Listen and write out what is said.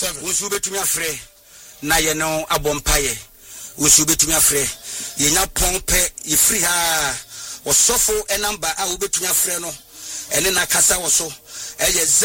Wusu betumi afre na ye no abompaye. Wusu betumi afre. Ye nya pompe ye free ha. Osofo enamba a wo betumi afre no. Ene na kasa wo so.